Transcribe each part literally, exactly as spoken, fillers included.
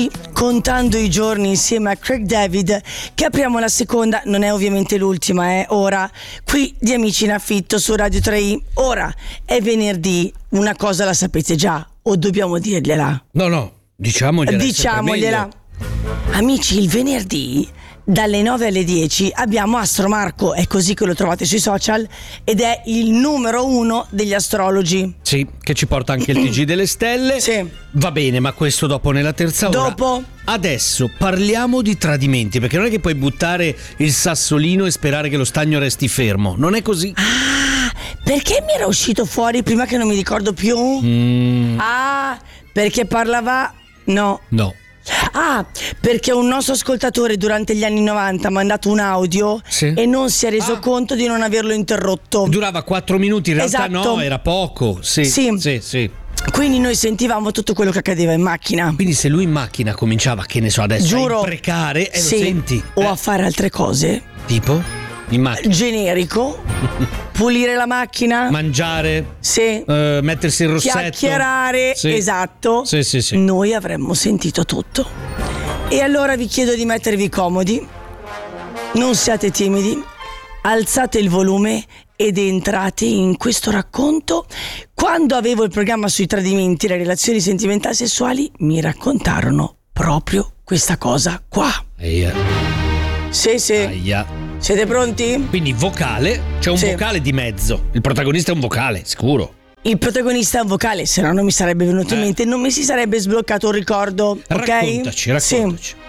Contando i giorni insieme a Craig David, che apriamo la seconda, non è ovviamente l'ultima, eh, ora, qui di Amici in Affitto su Radio tre i. Ora è venerdì, una cosa la sapete già, o dobbiamo dirgliela? No, no, diciamogliela. Diciamogliela. Amici, il venerdì dalle nove alle dieci abbiamo Astro Marco, è così che lo trovate sui social, ed è il numero uno degli astrologi. Sì, che ci porta anche il T G delle stelle. Sì. Va bene, ma questo dopo nella terza ora. Dopo. Adesso parliamo di tradimenti, perché non è che puoi buttare il sassolino e sperare che lo stagno resti fermo, non è così. Ah, perché mi era uscito fuori prima che non mi ricordo più? Mm. Ah, perché parlava... No. No. Ah, perché un nostro ascoltatore durante gli anni novanta ha mandato un audio, sì, e non si è reso ah. conto di non averlo interrotto. Durava quattro minuti, in realtà. Esatto. No, era poco. Sì, sì. sì, sì. Quindi noi sentivamo tutto quello che accadeva in macchina. Quindi se lui in macchina cominciava, che ne so, adesso Giuro, a imprecare, e sì, lo senti. O eh. a fare altre cose. Tipo? In macchina. Generico. Pulire la macchina. Mangiare. Sì. Uh, mettersi il rossetto. Chiacchierare. Sì. Esatto. Sì, sì, sì. Noi avremmo sentito tutto. E allora vi chiedo di mettervi comodi. Non siate timidi. Alzate il volume ed entrate in questo racconto. Quando avevo il programma sui tradimenti, le relazioni sentimentali sessuali, mi raccontarono proprio questa cosa qua. Eia. Sì, sì. Aia. Siete pronti? Quindi vocale, c'è un Sì. vocale di mezzo. Il protagonista è un vocale, sicuro. Il protagonista è un vocale, se no non mi sarebbe venuto in Eh. mente, non mi si sarebbe sbloccato un ricordo, ok? Raccontaci, raccontaci. Sì.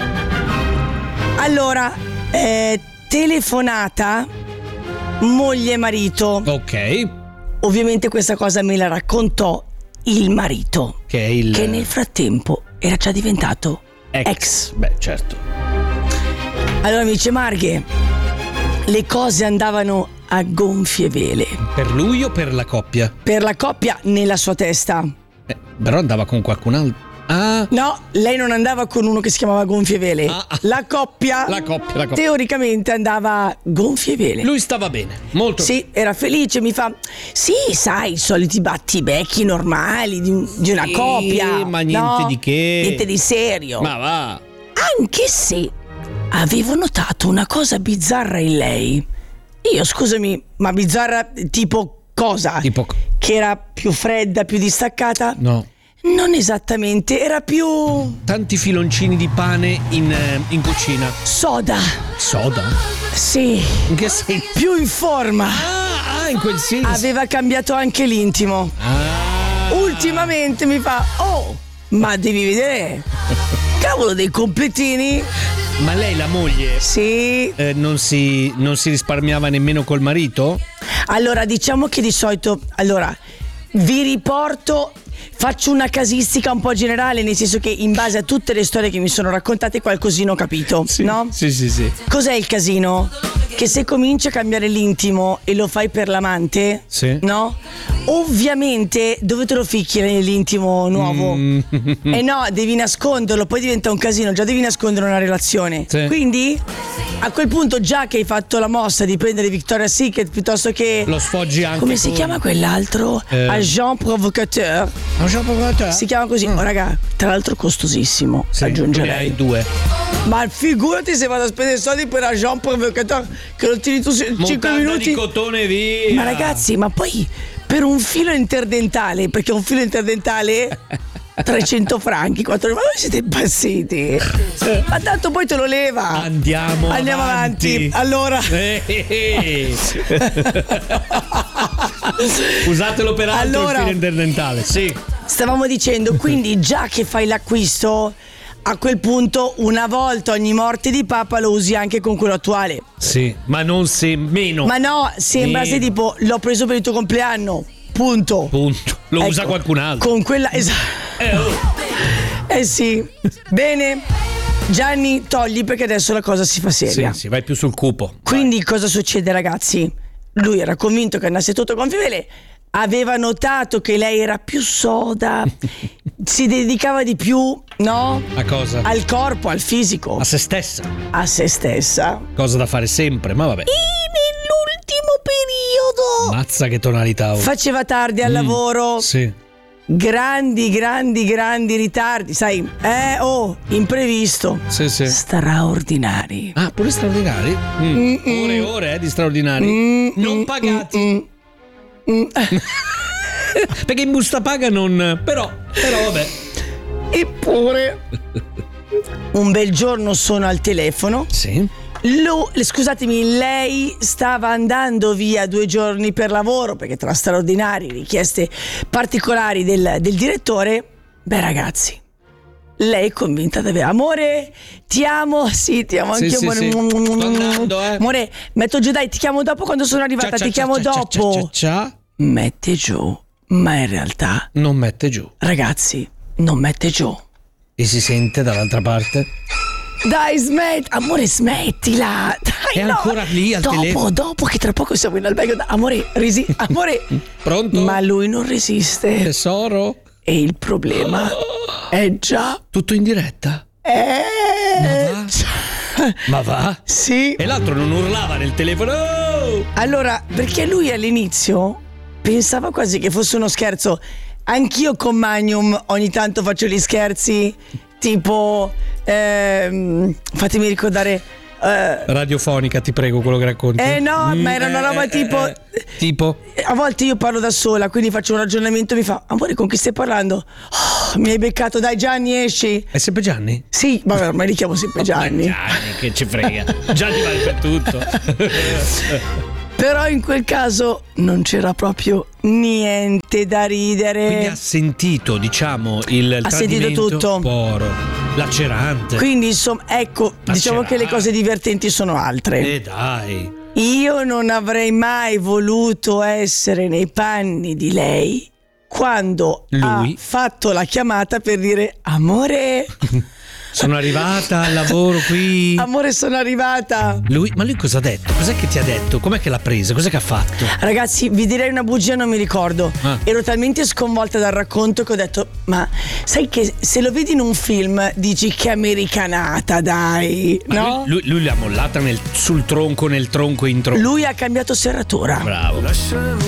Allora, eh, telefonata moglie e marito. Ok. Ovviamente questa cosa me la raccontò il marito, Che è il... che nel frattempo era già diventato ex. ex. Beh, certo. Allora mi dice: Marghe, le cose andavano a gonfie vele. Per lui o per la coppia? Per la coppia nella sua testa. Eh, però andava con qualcun altro. Ah. No, lei non andava con uno che si chiamava Gonfie Vele. Ah, ah. La coppia, La coppia, la coppia. teoricamente andava Gonfie Vele. Lui stava bene, molto. Sì, era felice, mi fa: sì, sai, i soliti battibecchi normali di, un- di una Sì, coppia. ma niente no? di che. Niente di serio. Ma va. Anche se avevo notato una cosa bizzarra in lei. Io, scusami, ma bizzarra tipo cosa? Tipo... Che era più fredda, più distaccata? No. Non esattamente, era più Tanti filoncini di pane in, eh, in cucina. soda. Soda? Sì, In che senso? più in forma. Ah, ah, in quel senso. Aveva cambiato anche l'intimo. Ah. Ultimamente mi fa: oh, ma devi vedere. Cavolo, dei completini. Ma lei, la moglie, Sì. eh, non, si, non si risparmiava nemmeno col marito? Allora, diciamo che di solito, allora, vi riporto, faccio una casistica un po' generale, nel senso che in base a tutte le storie che mi sono raccontate qualcosina ho capito, no? Sì, sì, sì. Cos'è il casino? Che se cominci a cambiare l'intimo e lo fai per l'amante, Sì. no? Ovviamente dove te lo ficchi l'intimo nuovo? Mm. Eh no, devi nasconderlo, poi diventa un casino, già devi nascondere una relazione. Sì. Quindi a quel punto, già che hai fatto la mossa di prendere Victoria's Secret piuttosto che Lo sfoggi anche. come si con- chiama quell'altro? Eh. Agent provocateur. Si chiama così. Oh, raga, tra l'altro costosissimo, Sì, aggiungerei. ne hai due. Ma figurati se vado a spendere soldi per Agent provocateur, che lo tiri tu cinque Mutanda minuti. di cotone, via. Ma ragazzi, ma poi per un filo interdentale, perché un filo interdentale trecento franchi, quattro, ma voi siete impazziti? Ma tanto poi te lo leva. Andiamo, Andiamo avanti. Allora, Eh, eh, eh. Usatelo per altro Allora- il filo interdentale. Sì. stavamo dicendo, quindi già che fai l'acquisto, a quel punto una volta ogni morte di papa lo usi anche con quello attuale. Sì, ma non se meno. Ma no, sembra Meno. se tipo l'ho preso per il tuo compleanno. Punto. Punto. Lo Ecco, usa qualcun altro. Con quella, esatto. Eh, oh. Eh sì. Bene. Gianni, togli perché adesso la cosa si fa seria. Sì, sì, vai più sul cupo. Quindi cosa succede, ragazzi? Lui era convinto che andasse tutto con Fivele, aveva notato che lei era più soda, si dedicava di più, no? A cosa? Al corpo, al fisico, A se stessa. a se stessa. Cosa da fare sempre, ma vabbè. E nell'ultimo periodo Mazza che tonalità. Oh. faceva tardi al Mm, lavoro, Sì. grandi, grandi, grandi ritardi, sai, eh, oh, imprevisto. Sì, sì. Straordinari. Ah, pure straordinari? Mm. Ore e ore eh, di straordinari. Mm, non mm, pagati. mm, mm. Perché in busta paga non. Però, però vabbè. Eppure, un bel giorno sono al telefono. Sì. Lu- scusatemi, lei stava andando via due giorni per lavoro, perché tra straordinari, richieste particolari del, del direttore, beh ragazzi, lei è convinta di avere amore, ti amo, sì, ti amo Sì, anche sì, amore. sì. Sto andando, eh. Amore, metto giù, dai, ti chiamo dopo quando sono arrivata, Cia, ti cia, chiamo cia, cia, dopo. cia, cia, cia. Mette giù, ma in realtà, Non mette giù. ragazzi, non mette giù. E si sente dall'altra parte. Dai, smetti, amore, smettila. Dai, È no. ancora lì al dopo, telefono. Dopo che tra poco siamo in albergo. Amore, resi- amore. Pronto? Ma lui non resiste. Tesoro? E il problema è già. Tutto in diretta? Eh, Ma va? Ma va? Sì. E l'altro non urlava nel telefono. Oh! Allora, perché lui all'inizio pensava quasi che fosse uno scherzo. Anch'io con Magnum ogni tanto faccio gli scherzi. Tipo, ehm, fatemi ricordare. eh, Radiofonica, ti prego, quello che racconti. Eh no, Mm, ma era una eh, roba eh, tipo. eh, tipo? A volte io parlo da sola, quindi faccio un ragionamento. Mi fa: amore, con chi stai parlando? Oh, mi hai beccato, dai Gianni, esci. È sempre Gianni? Sì, vabbè, ormai li chiamo sempre Gianni. Gianni, che ci frega. Gianni vale per tutto. Però in quel caso non c'era proprio niente da ridere. Quindi ha sentito, diciamo, il Ha sentito tradimento tutto. poro, lacerante. Quindi insomma, ecco, diciamo che le cose divertenti sono altre. E dai. Io non avrei mai voluto essere nei panni di lei quando Lui? ha fatto la chiamata per dire: amore, Sono arrivata al lavoro qui. amore, sono arrivata. Lui, ma lui cosa ha detto? Cos'è che ti ha detto? Com'è che l'ha presa? Cos'è che ha fatto? Ragazzi, vi direi una bugia, non mi ricordo. Ah. Ero talmente sconvolta dal racconto che ho detto: ma sai che se lo vedi in un film dici che americanata, dai, Ma no? Lui, lui, lui l'ha mollata nel- sul tronco, nel tronco in tronco. Lui ha cambiato serratura. Bravo.